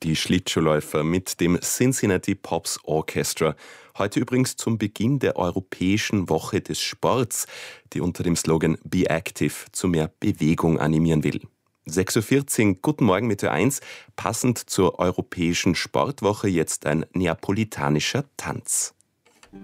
Die Schlittschuhläufer mit dem Cincinnati Pops Orchestra. Heute übrigens zum Beginn der Europäischen Woche des Sports, die unter dem Slogan Be Active zu mehr Bewegung animieren will. 6.14 Uhr, guten Morgen mit Ö1. Passend zur Europäischen Sportwoche jetzt ein neapolitanischer Tanz.